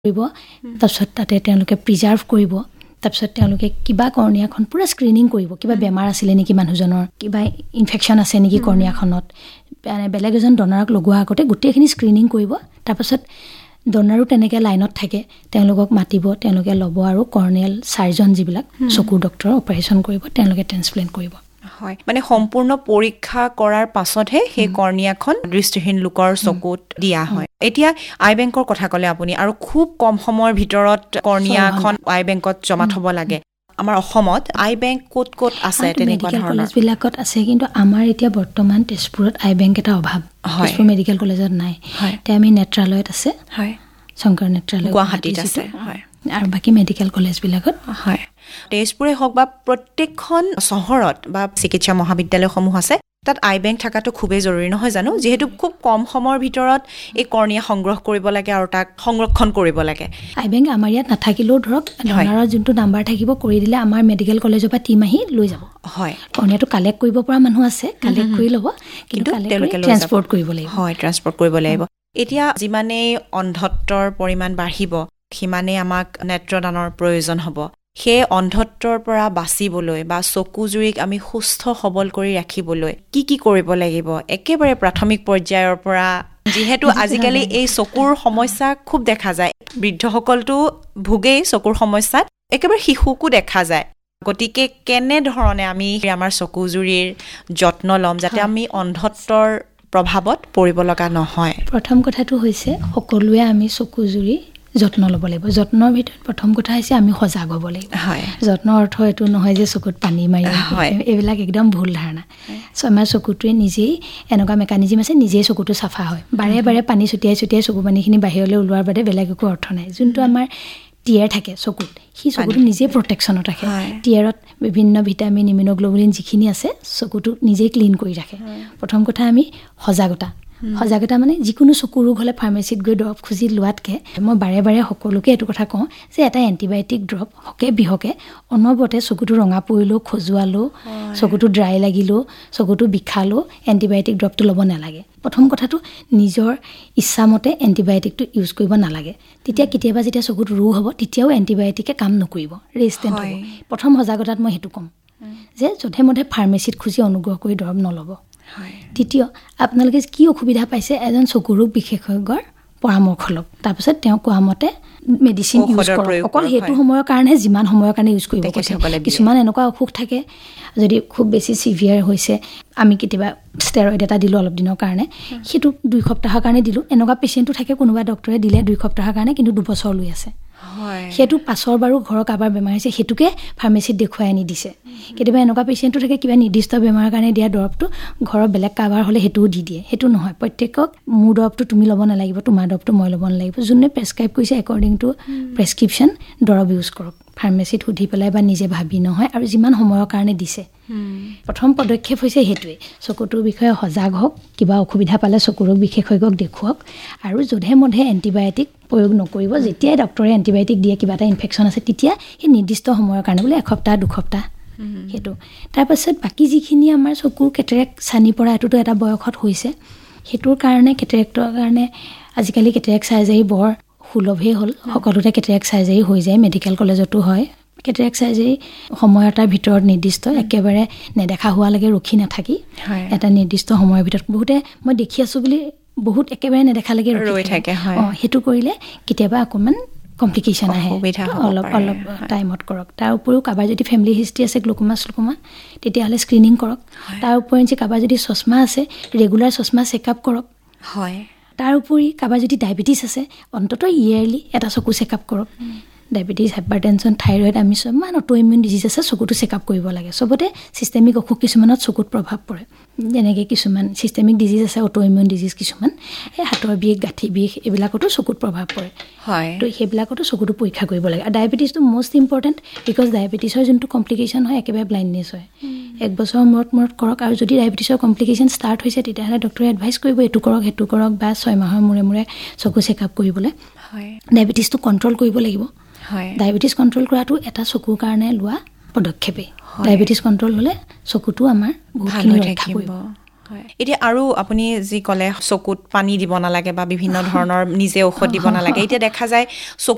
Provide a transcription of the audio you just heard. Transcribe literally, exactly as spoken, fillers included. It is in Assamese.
কৰিব তাৰপিছত তাতে তেওঁলোকে প্ৰিজাৰ্ভ কৰিব তাৰপিছত তেওঁলোকে কিবা কৰ্ণিয়াখন পুৰা স্ক্ৰিনিং কৰিব কিবা বেমাৰ আছিলে নেকি মানুহজনৰ কিবা ইনফেকশ্যন আছে নেকি কৰ্ণিয়াখনত মানে বেলেগ এজন ডনাৰক লগোৱা আগতে গোটেইখিনি স্ক্ৰিনিং কৰিব তাৰপিছত ডনাৰো তেনেকৈ লাইনত থাকে তেওঁলোকক মাতিব তেওঁলোকে ল'ব আৰু কৰ্নিয়েল চাৰ্জন যিবিলাক চকুৰ ডক্টৰ অপাৰেশ্যন কৰিব তেওঁলোকে ট্ৰেন্সপ্লেণ্ট কৰিব হয় মানে সম্পূৰ্ণ পৰীক্ষা কৰাৰ পাছতহে সেই কৰ্ণিয়াখন দৃষ্টিহীন লোকৰ চকুত দিয়া হয় এতিয়া আই বেংকৰ কথা ক'লে আপুনি আৰু খুব কম সময়ৰ ভিতৰত কৰ্ণিয়াখন আই বেংকত জমা থ'ব লাগে আমাৰ অসমত আই বেংক ক'ত ক'ত আছে তেনেকুৱা ধৰণৰ কলেজবিলাকত আছে কিন্তু আমাৰ এতিয়া বৰ্তমান তেজপুৰত আই বেংক এটা অভাৱ তেজপুৰ মেডিকেল কলেজত নাই এতিয়া আমি নেত্ৰালয়ত আছে হয় শংকৰ নেত্ৰালয় গুৱাহাটীত আছে হয় আৰু বাকী মেডিকেল কলেজবিলাকত হয় তেজপুৰে হওক বা প্ৰত্যেকখন চহৰত বা চিকিৎসা মহাবিদ্যালয়সমূহ আছে তাত আই বেংক থকাটো খুবেই জৰুৰী নহয় জানো যিহেতু খুব কম সময়ৰ ভিতৰত এই কৰ্ণিয়া সংগ্ৰহ কৰিব লাগে আৰু তাক সংৰক্ষণ কৰিব লাগে আই বেংক আমাৰ ইয়াত নাথাকিলেও ধৰক ডনাৰৰ যোনটো নাম্বাৰ থাকিব কৰি দিলে আমাৰ মেডিকেল কলেজৰ পৰা টিম আহি লৈ যাব হয় কৰ্ণিয়াটো কালেক্ট কৰিব পৰা মানুহ আছে কালেক্ট কৰি ল'ব কিন্তু তেওঁলোকে ট্ৰেন্সপৰ্ট কৰিব লাগিব হয় ট্ৰেন্সপৰ্ট কৰিব লাগিব এতিয়া যিমানেই অন্ধত্বৰ পৰিমাণ বাঢ়িব সিমানেই আমাক নেত্ৰদানৰ প্ৰয়োজন হ'ব সেই অন্ধত্বৰ পৰা বাচিবলৈ বা চকুজুৰিক আমি সুস্থ সবল কৰি ৰাখিবলৈ কি কি কৰিব লাগিব একেবাৰে প্ৰাথমিক পৰ্যায়ৰ পৰা যিহেতু আজিকালি এই চকুৰ সমস্যা খুব দেখা যায় বৃদ্ধসকলটো ভোগেই চকুৰ সমস্যাত একেবাৰে শিশুকো দেখা যায় গতিকে কেনেধৰণে আমি আমাৰ চকুজুৰিৰ যত্ন ল'ম যাতে আমি অন্ধত্বৰ প্ৰভাৱত পৰিব লগা নহয় প্ৰথম কথাটো হৈছে সকলোৱে আমি চকুজুৰি যত্ন ল'ব লাগিব যত্নৰ ভিতৰত প্ৰথম কথা হৈছে আমি সজাগ হ'ব লাগিব হয় যত্নৰ অৰ্থ এইটো নহয় যে চকুত পানী মাৰি এইবিলাক একদম ভুল ধাৰণা চ' আমাৰ চকুটোৱে নিজেই এনেকুৱা মেকানিজিম আছে নিজেই চকুটো চাফা হয় বাৰে বাৰে পানী ছটিয়াই ছটিয়াই চকু পানীখিনি বাহিৰলৈ ওলোৱাৰ বাদে বেলেগ একো অৰ্থ নাই যোনটো আমাৰ টিয়াৰ থাকে চকুত সি চকুটো নিজেই প্ৰটেকশ্যনত ৰাখে টিয়াৰত বিভিন্ন ভিটামিন ইমিউনগ্ল'বুলিন যিখিনি আছে চকুটো নিজেই ক্লিন কৰি ৰাখে প্ৰথম কথা আমি সজাগতা সজাগতা মানে যিকোনো চকু ৰোগ হ'লে ফাৰ্মাচীত গৈ দৰৱ খুজি লোৱাতকৈ মই বাৰে বাৰে সকলোকে এইটো কথা কওঁ যে এটা এণ্টিবায়'টিক দৰৱ হকে বিহকে অনবৰতে চকুটো ৰঙা পৰিলেও খজুৱালেও চকুটো ড্ৰাই লাগিলেও চকুটো বিষালেও এণ্টিবায়'টিক দৰৱটো ল'ব নালাগে প্ৰথম কথাটো নিজৰ ইচ্ছামতে এণ্টিবায়'টিকটো ইউজ কৰিব নালাগে তেতিয়া কেতিয়াবা যেতিয়া চকুত ৰোগ হ'ব তেতিয়াও এণ্টিবায়'টিকে কাম নকৰিব ৰেজিষ্টেণ্ট হ'ব প্ৰথম সজাগতাত মই সেইটো ক'ম যে যধে মধে ফাৰ্মাচীত খুজি অনুগ্ৰহ কৰি দৰৱ নল'ব দ্বিতীয় আপোনালোকে কি অসুবিধা পাইছে এজন চকু ৰোগ বিশেষজ্ঞৰ পৰামৰ্শ লওক তাৰপিছত তেওঁ কোৱা মতে মেডিচিন ইউজ কৰক অকল সেইটো সময়ৰ কাৰণে যিমান সময়ৰ কাৰণে ইউজ কৰিব কিছুমান এনেকুৱা অসুখ থাকে যদি খুব বেছি চিভিয়াৰ হৈছে আমি কেতিয়াবা ষ্টেৰইড এটা দিলোঁ অলপ দিনৰ কাৰণে সেইটো দুই সপ্তাহৰ কাৰণে দিলোঁ এনেকুৱা পেচেণ্টটো থাকে কোনোবা ডক্টৰে দিলে দুই সপ্তাহৰ কাৰণে কিন্তু দুবছৰ লৈ আছে সেইটো পাছৰ বাৰু ঘৰৰ কাৰোবাৰ বেমাৰ হৈছে সেইটোকে ফাৰ্মাচীত দেখুৱাই আনি দিছে কেতিয়াবা এনেকুৱা পেচেণ্টটো থাকে কিবা নিৰ্দিষ্ট বেমাৰৰ কাৰণে দিয়া দৰৱটো ঘৰৰ বেলেগ কাৰোবাৰ হ'লে সেইটোও দি দিয়ে সেইটো নহয় প্ৰত্যেকক মোৰ দৰৱটো তুমি ল'ব নালাগিব তোমাৰ দৰৱটো মই ল'ব নালাগিব যোনে প্ৰেছক্ৰাইব কৰিছে একৰ্ডিং টু প্ৰেছক্ৰিপশ্যন দৰৱ ইউজ কৰক ফাৰ্মাচীত সুধি পেলাই বা নিজে ভাবি নহয় আৰু যিমান সময়ৰ কাৰণে দিছে প্ৰথম পদক্ষেপ হৈছে সেইটোৱে চকুটোৰ বিষয়ে সজাগ হওক কিবা অসুবিধা পালে চকুৰ ৰোগ বিশেষজ্ঞক দেখুৱাওক আৰু যধে মধে এণ্টিবায়'টিক প্ৰয়োগ নকৰিব যেতিয়াই ডক্টৰে এণ্টিবায়'টিক দিয়ে কিবা এটা ইনফেকশ্যন আছে তেতিয়া সেই নিৰ্দিষ্ট সময়ৰ কাৰণে বোলে এসপ্তাহ দুসপ্তাহ সেইটো তাৰপাছত বাকী যিখিনি আমাৰ চকুৰ কেটেৰেক্ট চানি পৰা এইটোতো এটা বয়সত হৈছে সেইটোৰ কাৰণে কেটেৰেক্টৰ কাৰণে আজিকালি কেটেৰেক্ট চাৰ্জাৰী বৰ সুলভেই হ'ল সকলোতে কেটেৰেক্ট চাৰ্জাৰী হৈ যায় মেডিকেল কলেজতো হয় কেটেৰেক্ট চাৰ্জাৰী সময় এটাৰ ভিতৰত নিৰ্দিষ্ট একেবাৰে নেদেখা হোৱালৈকে ৰখি নাথাকি এটা নিৰ্দিষ্ট সময়ৰ ভিতৰত বহুতে মই দেখি আছোঁ বুলি বহুত একেবাৰে নেদেখালৈকে ৰৈ থাকে অঁ সেইটো কৰিলে কেতিয়াবা অকণমান কমপ্লিকেশ্যন আহে অলপ অলপ টাইমত কৰক তাৰ উপৰিও কাৰোবাৰ যদি ফেমিলি হিষ্ট্ৰী আছে গ্লুক'মা শ্লুক'মা তেতিয়াহ'লে স্ক্ৰিনিং কৰক তাৰ উপৰি যে কাৰোবাৰ যদি চশমা আছে ৰেগুলাৰ চশমা চেকআপ কৰক হয় তাৰ উপৰি কাৰোবাৰ যদি ডায়েবেটিছ আছে অন্ততঃ ইয়েৰলি এটা চকু চেকআপ কৰক ডায়েবেটিছ হাইপাৰটেনশ্যন থাইৰইড আমি চবমান অট' ইমিউন ডিজিজ আছে চকুটো চেকআপ কৰিব লাগে চবতে ছিষ্টেমিক অসুখ কিছুমানত চকুত প্ৰভাৱ পৰে যেনেকৈ কিছুমান ছিষ্টেমিক ডিজিজ আছে অট' ইমিউন ডিজিজ কিছুমান এই হাতৰ বিষ গাঁঠি বিষ এইবিলাকতো চকুত প্ৰভাৱ পৰে হয় তো সেইবিলাকতো চকুটো পৰীক্ষা কৰিব লাগে আৰু ডায়েবেটিছটো মষ্ট ইম্পৰ্টেণ্ট বিকজ ডায়েবেটিছৰ যোনটো কমপ্লিকেশ্যন হয় একেবাৰে ব্লাইণ্ডনেছ হয় এক বছৰৰ মূৰত মূৰত কৰক আৰু যদি ডায়েবেটিছৰ কমপ্লিকেশ্যন ষ্টাৰ্ট হৈছে তেতিয়াহ'লে ডক্টৰে এডভাইচ কৰিব এইটো কৰক সেইটো কৰক বা ছয় মাহৰ মূৰে মূৰে চকু চেকআপ কৰিবলৈ ডায়েবেটিছটো কণ্ট্ৰল কৰিব লাগিব ডায়েবেটিছ কণ্ট্ৰল কৰাটো এটা চকুৰ কাৰণে লোৱা পদক্ষেপেই ডায়েবেটিছ কণ্ট্ৰল হ'লে চকুটো আমাৰ বহুতখিনি ৰক্ষা কৰিব এতিয়া আৰু আপুনি যি ক'লে চকুত পানী দিব নালাগে বা বিভিন্ন ধৰণৰ নিজে ঔষধ দিব নালাগে এতিয়া দেখা যায় চকু